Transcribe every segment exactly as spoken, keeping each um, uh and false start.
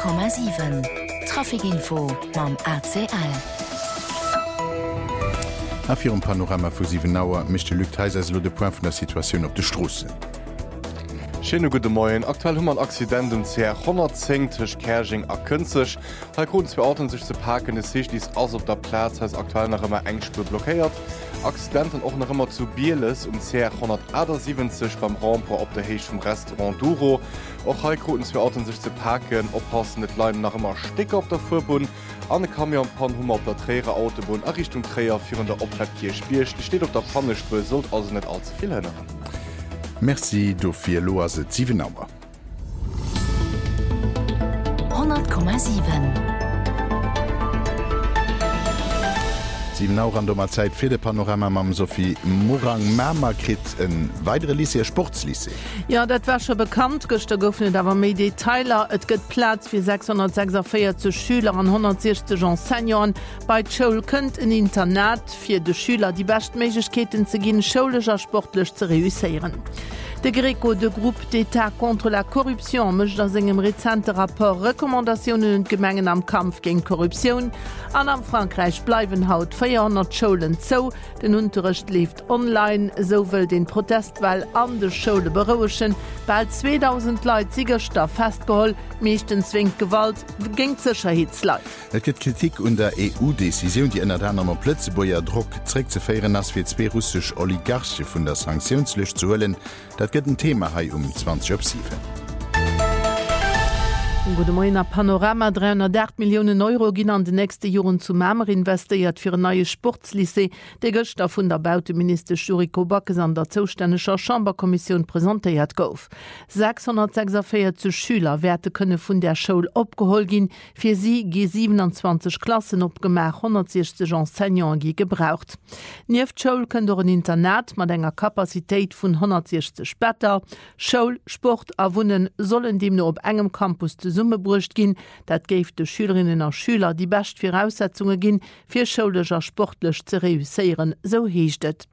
Komma sieben Trafikinfo mam A C L. Afir un Panorama vu Siebenauer mischte Lügt heiser lo de Point vun der Situation op de Strusse. Schöne gute Morgen. Aktuell haben wir ein Accident um C hundertzehn zwischen Kerching und Künzig. Bei Grund zwei Autos sich zu parken, ist sich dies aus auf der Platz, heißt aktuell noch immer eng blockiert. Accidenten auch noch immer zu Bieles um C hundertsiebenundachtzig beim Raumport auf der Höhe vom Restaurant Duro. Auch bei Grund zwei Autos sich zu parken, aufpassen, nicht leiden noch immer Sticker auf der Fuhrbahn. Eine Kamion pan Hummer auf der Träger Autobahn in Richtung Träger für der Opferkirche spielt. Die steht auf der Pannespur, sollte also nicht allzu viel hindern. Merci do fir Loase Siebenauer. hundert Komma sieben Siebenauer an dommer Zeit fir de Panorama mam Sophie Morang Mama krit en weitere Lycée Sportslycée. Ja, dat war schon bekannt goster goufnet, awer méi Detailer et gëtt Platz fir sechshundertsechsundvierzig Schüler an hundertsechzig Enseignern. Bei Schoul kënnt en Internat fir de Schüler die Bestméiglechkeeten ze ginn schoulecher sportlech ze reüssieren. De Greco de Groupe d'État contre la Corruption mecht ass engem rezente rapport Rekommandationen und Gemengen am Kampf gegen Korruption. An am Frankreich bleiwen haut vierhundert Schulen zo. Den Unterricht lieft online, so will den Protestwell an de Schule berouechen. Bald zweitausend Leute Siegerstoff festgeholt, meeschtens zwingt Gewalt gegen Sicherheitsleit. Et gibt Kritik un der E U-Decision, die ennner annner Plötzeboier Druck zräg ze féieren ass fir zwe russsisch Oligarche vun der Sanktionslech zu hëllen. Dat gëtt ein Thema hai um zwanzig op sieben. Gute Morgen, Panorama dreihundertacht Millionen Euro ginn an de nächste Joren zu Mamer investiert fir een neue Sportslycée. De Gëchter vun der Bauteminister Juriko Backes an der zoustänescher Chamberkommission präsentéiert gouf. sechshundertsechsundvierzig Schüler werte kënne vun der Schoul opgehol gin, fir sie gi siebenundzwanzig Klassen opgemach hundertsechzig Enseignants gi gebraucht. Nief Schoul kën door een Internat mat enger Kapazitéit vun hundertsechzig Better. Schoul, Sport a Wunnen sollen dem no op engem Campus zu Summe brucht gin, dat geif de Schülerinnen und Schüler die best Voraussetzungen gin, fir schoulecher sportlech ze reüssieren, so hiechtet.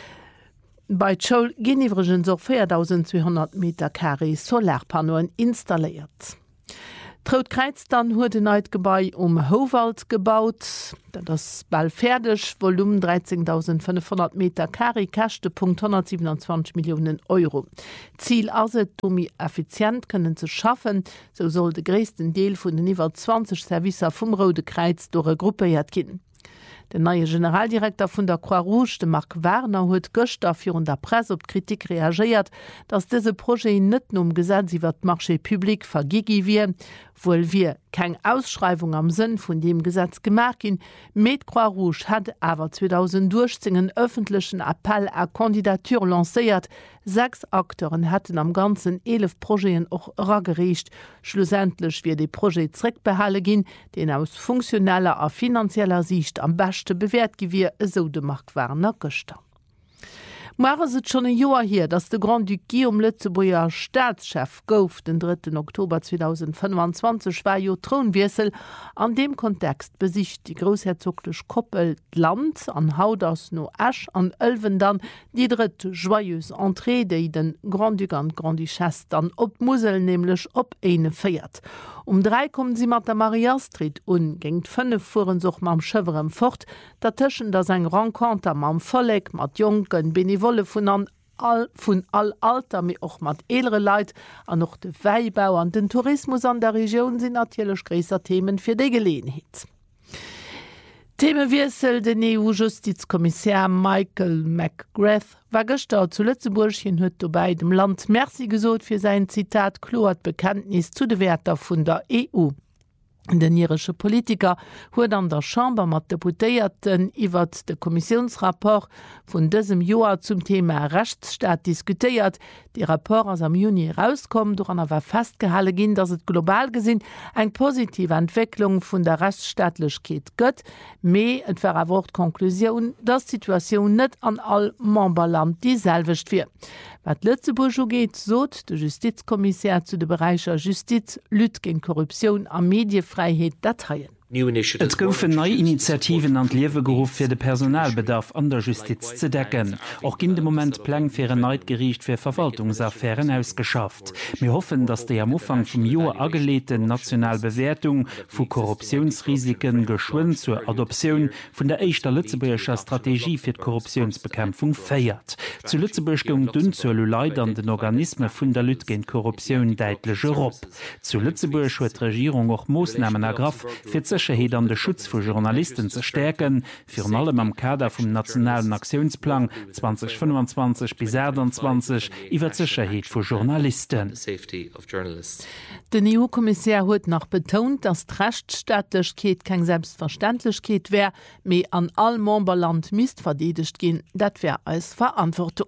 Bei Schoul gin iwwergens so viertausendzweihundert Meter Carré Solarpanoen installiert. Trautkreiz dann huet den Neidgebäi um Howald gebaut, das bald fertig, Volumen dreizehntausendfünfhundert Meter Carré, Kostenpunkt hundertsiebenundzwanzig Millionen Euro. Ziel also, um effizient können zu schaffen, so soll der größten Teil von den über zwanzig Servicer vom Rote Kreuz durch eine Gruppe gehen. Der neue Generaldirektor von der Croix-Rouge, de Marc Werner, hat gestern für der Presse auf die Kritik reagiert, dass diese Projekt nicht nur umgesetzt wird, Marché public vergeben wird, wohl wir keine Ausschreibung am Sinn von dem Gesetz gemacht haben. Mit Croix-Rouge hat aber zweitausendachtzehn einen öffentlichen Appell à Kandidatur lanciert. Sechs Akteuren hatten am ganzen elf Projekten auch rangereicht. Schlussendlich wird die Projekt zurückbehalten gehen, den aus funktioneller und finanzieller Sicht am besten bewährt gewir, so de Marc Werner gestern. Mare se schon ein Jahr hier, dass der Grand Duc Guillaume Lützeburger Staatschef gouf den dritten Oktober zweitausendfünfundzwanzig war jo Thronwechsel. An dem Kontext besicht die großherzogliche Koppel Land an Hauders no Asch an Ölven dann die dritte joyeuse Entrée, die den Grand Duc und Grand Duchesse dann op Musel nämlich op eine feiert. Um drei kommen sie mat der Maria Street un, gengt fünf fuhren soch mam Schëverem fort, datschen da sein Rencontre mam Folleg, mat Jonken, Benevolle vun an all vun all Alter mi och mat elere Leiit an noch de Weibau an den Tourismus an der Region sind natürlich gräser Themen fir de Gelegenheit. Themenwechsel den E U-Justizkommissär Michael McGrath war gestern zu Lützeburg hin huet bei dem Land Merci gesot fir sein Zitat kloert Bekenntnis zu de Werter vun der E U. Den irische Politiker huet an der Chamber mat Deputéierten iwwer de Kommissionsrapport vun diesem Joar zum Thema Rechtsstaat diskutiert. Die Rapport as am Juni rauskommt, doch an awer festgehalle gin, dass het global gesinn eng positive Entwicklung vun der Rechtsstaatlichkeit gëtt, méi et war a Wortkonklusion, dass Situation net an all Memberland dieselwicht wie. Wat Lützeburg geht, sot de Justizkommissär zu de Bereicher Justiz, Lüt gegen Korruption a Medienfreiheit Dateien. Et goufen neii Initiativen an Liewegeruf fir de Personalbedarf an der Justiz ze decken. Och ginn de Moment Pläng fir en Neidgericht fir Verwaltungsaffären ausgeschafft. Wir hoffen, dass de am Ufang vum Joer ageleten Nationalbewertung vu Korruptionsrisiken geschwun zur Adoption vun der Eischter Lützeburger Strategie fir d Korruptionsbekämpfung feiert. Zu Lützeburg gong dünn zur Leidern den Organisme vun der Lüt gegen Korruption deitlech Europa. Zu Lützeburg huet Regierung och Moosnamen ergraff fir Sicherheit an den Schutz für Journalisten zu stärken, für allem am Kader vom Nationalen Aktionsplan zwanzig fünfundzwanzig bis achtundzwanzig über Sicherheit für Journalisten. Der E U-Kommissär hat noch betont, dass die Rechtsstaatlichkeit keine Selbstverständlichkeit wäre, mehr an allen Memberland müsst verdedigt gehen. Das wäre als Verantwortung.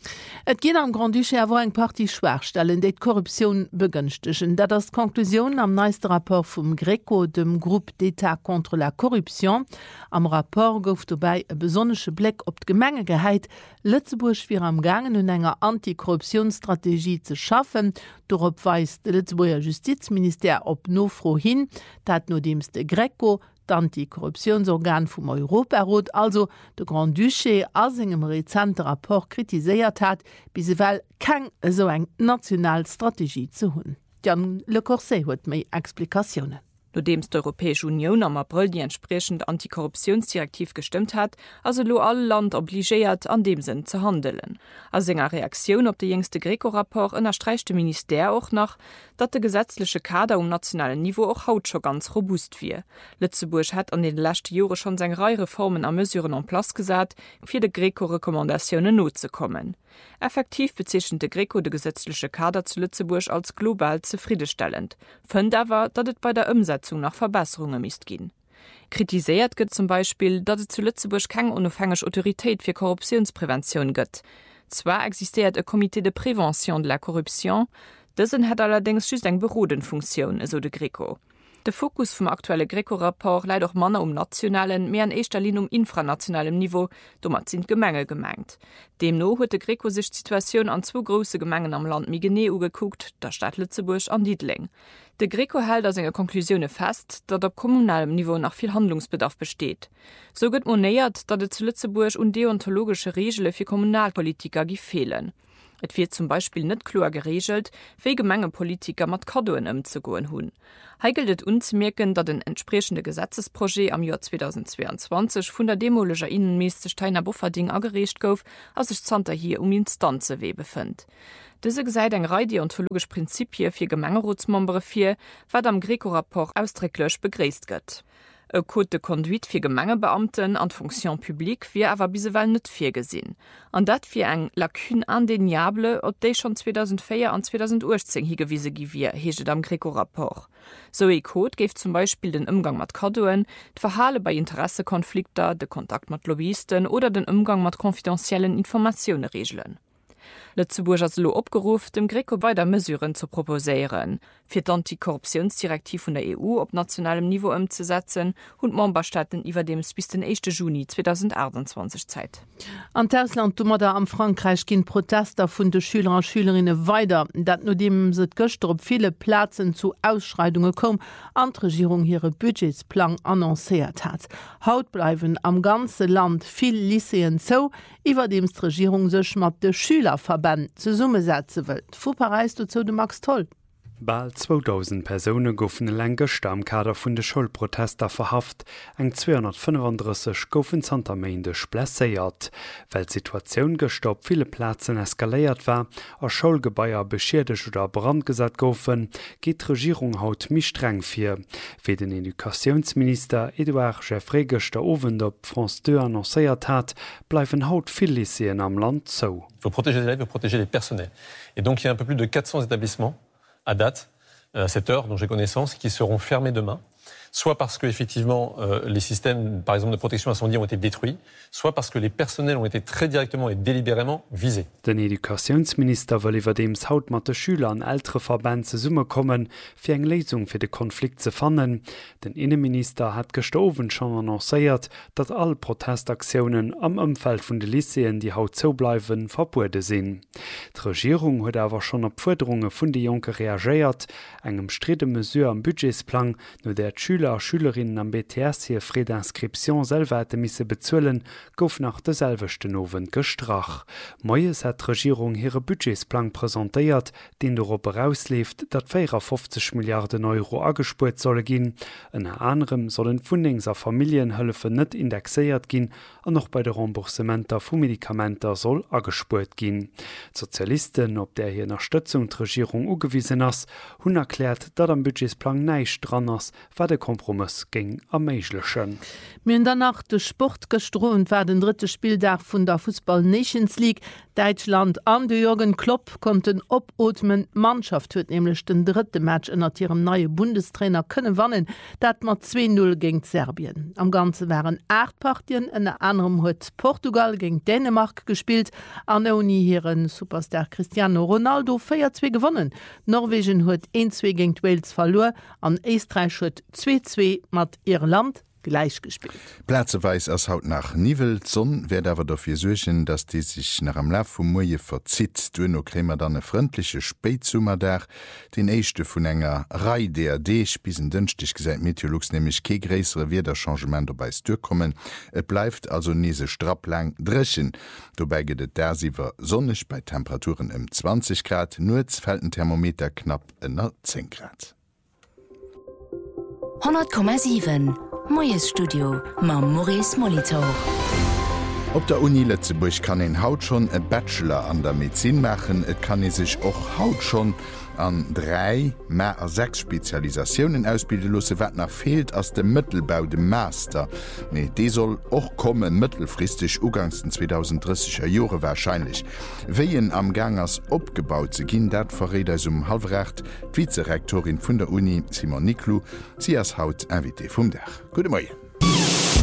Et geht am Grand Duché awer eng Party Schwachstellen, déi Korruption begünstigen, dat das Konklusion am neiste Rapport vum Greco dem Groupe d'État contre la Corruption. Am Rapport gouf dabei e besonnesche Blick op d'Gemengeheit, Lützeburg wie am gangen hun enger Antikorruptionsstrategie ze schaffen. Dorop weist de Lützeburger Justizminister op nofro hin, dat no dems de Greco d'Antikorruptionsorgan vum Europarot, also de Grand Duché as engem rezente Rapport kritiséiert hat, bis se well keng so eng Nationalstrategie zu hunn. Jan Le Corset huet méi Explikationen. Nachdem die Europäische Union am April die entsprechend Antikorruptionsdirektiv gestimmt hat, also lo alle Land obligiert, an dem Sinn zu handeln. Als enger Reaktion auf den jüngsten Greco-Rapport unterstreicht das Minister auch noch, dass der gesetzliche Kader um nationalem Niveau auch haut schon ganz robust wird. Lützeburg hat an den letzten Jahren schon seine Reihe Reformen an Mesuren en place gesetzt, für die Greco-Rekommendationen notzukommen. Effektiv bezeichnet der Greco de gesetzliche Kader zu Lützeburg als global zufriedenstellend. Fand aber, dass es bei der Umsetzung nach Verbesserungen misst gehen. Kritisiert wird zum Beispiel, dass es zu Lützeburg keine unabhängige Autorität für Korruptionsprävention gibt. Zwar existiert ein Komitee de Prävention de la Corruption, dessen hat allerdings just eine Berodenfunktion, so der Greco. Der Fokus vom aktuellen Greco-Rapport leidet auch Männer um nationalen, mehr in erster Linie um infranationalem Niveau, damit sind Gemenge gemeint. Demnach hat der Greco sich die Situation an zwei große Gemengen am Land mehr genau geguckt, der Stadt Lützeburg und Dietling. Der Greco hält an seiner Konklusion fest, dass auf kommunalem Niveau noch viel Handlungsbedarf besteht. So wird moniert, dass es zu Lützeburg und deontologische Regeln für Kommunalpolitiker fehlen. Es wird zum Beispiel nicht klar geregelt, wie Gemenge Politiker mit Kadoen umzugehen haben. Hier gilt es unzumerken, dass ein entsprechendes Gesetzesprojekt am Jahr zweitausendzweiundzwanzig von der demolischen Innenminister Steiner Bufferding angeregt wurde, als sich Zanta hier um Instanzen befindet. Diese sei eine Reihe deontologische Prinzipien für Gemengeratsmember für, was am Greco-Rapport ausdrücklich begrüßt wird. Ein Code de Conduite für Gemengebeamten an Fonction publique wird aber bisweilen nicht vorgesehen. Und das für eine Lacune indéniable, auf die schon zweitausendvier und zweitausendachtzehn hingewiesen wird, heißt es am Greco-Rapport. So ein Code gibt zum Beispiel den Umgang mit Kadoen, das Verhalten bei Interessenkonflikten, den Kontakt mit Lobbyisten oder den Umgang mit konfidentiellen Informationen regeln. Lützeburg hat lo opgerufen, dem Greco weiter Mesuren zu proposieren, für die Antikorruptionsdirektive von der E U auf nationalem Niveau umzusetzen und Memberstaaten über dem bis den ersten Juni zweitausendachtundzwanzig Zeit. An Deutschland dummer da am Frankreich gehen Protester von den Schülern und Schülerinnen weiter, dat nachdem se gestern op viele Plätzen zu Ausschreitungen kommen, an die Regierung ihre Budgetsplan annonciert hat. Haut bleiben am ganzen Land viel Lyceen so, über dem die Regierung sich mit den Schülerverbänden zu Summe setzen will. Vor Paris dazu de Max Toll. Bald zweitausend Personen goufen längst am Kader vun de Schulprotester verhaft, eng zweihundertfünfunddreißig goufen Santameindech blesséiert, weil die Situation gestoppt viele Plätzen eskaliert war, a Schulgebäier beschädigt oder brandgesat goufen, geht die Regierung haut mi streng fir. Wie den Edukationsminister Edouard Geoffrey gestern Abend op France deux annonciert hat, bleiben haut viel Lycéen am Land zo. Il faut protéger les élèves et protéger les personnels. Et donc il y a un peu plus de quatre cents établissements à date, à cette heure dont j'ai connaissance, qui seront fermés demain, soit parce que effectivement euh, les systèmes, par exemple de protection incendie, ont été détruits, soit parce que les personnels ont été très directement et délibérément visés. Den Edukationsminister will iwwer dems haut mat de Schüler an ältere Verbände ze Summe kommen, fir eng Lesung fir de Konflikt ze fannen. Den Innenminister hat gestoven schon annoncéiert, dat all Protestaktionen am Umfeld vun de Lycéen, die haut zobleiwen, verbuede sinn. Die Regierung huet awer schon op Forderungen vun de Junke reagiert, engem stride Mesur am Budgetsplan, no der Schüler Schüler Schülerinnen am B T S hier Fredinskription selwerte misse bezuelen, gouf nach derselvechten Owen gestrach. Moies hat Regierung ihre Budgetsplan präsentiert, den darüber rauslieft, dat vierundfünfzig Milliarden Euro agespurt solle gin. Ennner anderem sollen Fundingser Familienhölfe net indexiert gin, an noch bei der Remboursementer vu Medikamenter soll agespurt gin. Sozialisten, op der hier Unterstützung der Regierung ugewiesen ass, hun erklärt, dat am Budgetsplan neiich dran ass, war der Kompromiss ging am meiglechen. Min danach de Sport gestrohnt war den dritte Spieldach vun der Fußball Nations League. Deutschland an de Jürgen Klopp konnten opotmen. Mannschaft huet nämlich den dritte Match ënner ihrem neue Bundestrainer kënne wannen, dat mat zwei null gegen Serbien. Am Ganze waren acht Partien, en anderem huet Portugal gegen Dänemark gespielt, an Uni hireieren Superstar Cristiano Ronaldo vier zwei gewonnen. Norwegen huet eins zwei gegen Wales verloren, an Österreich huet zwei zwei mat Irland gleich gespielt. Plätzeweis as haut nach Nivel Sonn werd awer dafir suchen, dass die sich nach am Laf vum Moie verzit. Du no krämer dann e freundliche Spätsummer der den eischchte vun enger Rei D R D spisen dünstig gesäit Meteorologs nämlich ke gräsere Wederchangement dabei durchkommen. Et bleibt also niese strapplang drechen. Dobei gedet dersiwer sonnig bei Temperaturen im zwanzig Grad, nur fällt ein Thermometer knapp ënner zehn Grad. hundert Komma sieben Moies Studio mam Maurice Molitor. Op der Uni Lettzeburg kann en haut schon e Bachelor an der Medizin machen, et kann e sich och haut schon an drei mehr als sechs Spezialisationen ausbildelosse wat nach fehlt aus dem Mittelbau dem Master. Nee, die soll auch kommen mittelfristig ugangsten zweitausenddreißiger Jahre wahrscheinlich. Wehen am Gang als opgebaut ze ginn dat verrät als um Halfrecht Vizerektorin vun der Uni Simon Niklu, sie as haut invité vum Dach. Gute Morgen.